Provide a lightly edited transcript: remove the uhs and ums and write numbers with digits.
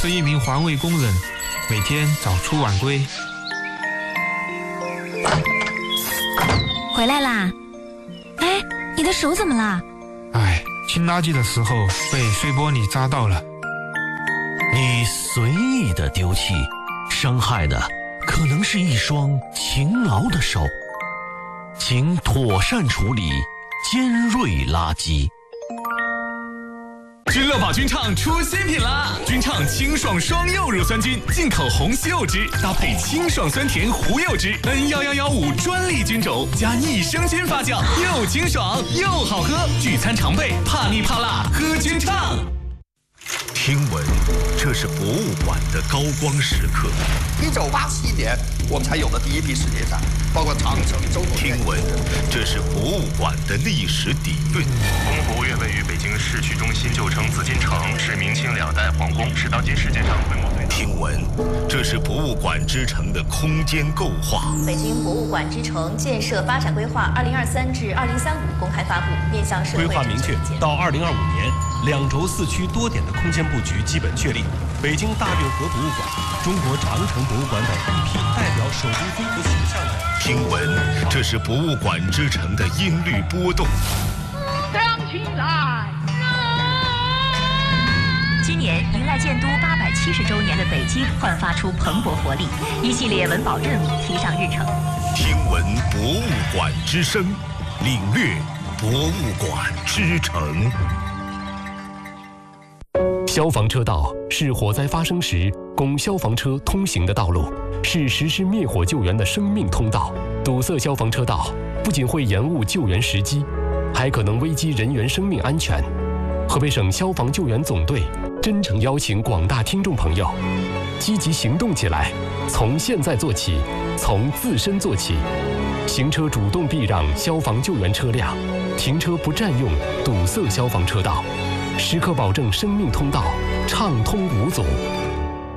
是一名环卫工人，每天早出晚归。 回来啦！哎，你的手怎么了？ 哎，清垃圾的时候被碎玻璃扎到了。 你随意的丢弃，伤害的可能是一双勤劳的手。请妥善处理尖锐垃圾。 君乐宝君畅出新品啦！君畅清爽双柚乳酸菌，进口红西柚汁，搭配清爽酸甜胡柚汁 ，N11115专利菌种，加益生菌发酵，又清爽又好喝。聚餐常备，怕腻怕辣，喝君畅。 听闻这是博物馆的高光时刻。 1987年，我们才有了第一批世界展，包括长城、周口。 听闻这是博物馆的历史底蕴。 故宫博物院位于北京市区中心，旧称紫禁城，是明清两代皇宫，是当今世界上规模最大。 听闻这是博物馆之城的空间构划。 北京博物馆之城建设发展规划2023至2035公开发布，面向社会。 规划明确，到2025年，2轴4区多点的空间布局基本确立。北京大运河博物馆、中国长城博物馆等一批代表首都综合形象的。 听闻这是博物馆之城的音律波动。 亮起来！ 今年迎来建都870周年的北京，焕发出蓬勃活力，一系列文保任务提上日程。 听闻博物馆之声，领略博物馆之城。 消防车道是火灾发生时供消防车通行的道路，是实施灭火救援的生命通道。堵塞消防车道不仅会延误救援时机，还可能危及人员生命安全。河北省消防救援总队真诚邀请广大听众朋友积极行动起来，从现在做起，从自身做起。行车主动避让消防救援车辆，停车不占用堵塞消防车道，时刻保证生命通道畅通无阻。